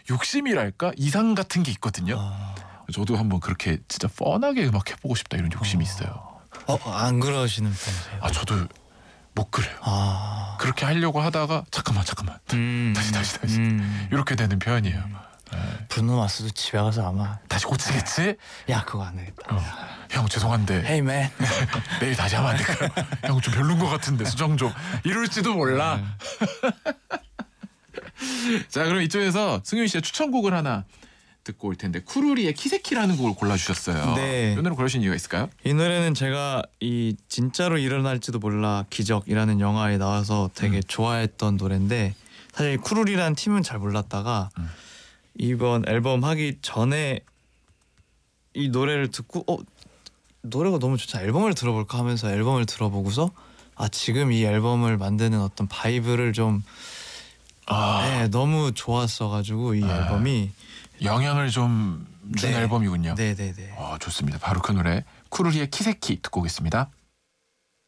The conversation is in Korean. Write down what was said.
욕심이랄까 이상 같은 게 있거든요. 저도 한번 그렇게 진짜 뻔하게 음악 해보고 싶다 이런 욕심이 있어요. 안 그러시는 편이세요? 아 저도 못 그래요. 그렇게 하려고 하다가 잠깐만 다시 이렇게 되는 편이에요. 브루노 마스도 집에 가서 아마 다시 고치겠지? 야 그거 안 되겠다. 형 죄송한데 Hey man. 내일 다시 하면 안 될까요? 형 좀 별론 것 같은데 수정 좀 이럴지도 몰라. 자 그럼 이쪽에서 승윤 씨의 추천곡을 하나 듣고 올 텐데 쿠루리의 키세키라는 곡을 골라주셨어요. 네. 이 노래 고르신 이유가 있을까요? 이 노래는 제가 이 진짜로 일어날지도 몰라 기적이라는 영화에 나와서 되게 좋아했던 노래인데 사실 쿠루리라는 팀은 잘 몰랐다가 이번 앨범 하기 전에 이 노래를 듣고 노래가 너무 좋다 앨범을 들어볼까 하면서 앨범을 들어보고서 지금 이 앨범을 만드는 어떤 바이브를 좀 네, 너무 좋았어가지고 이 앨범이 영향을 좀 준 앨범이군요. 네네네. 좋습니다. 바로 그 노래 쿠루리의 키세키 듣고 오겠습니다.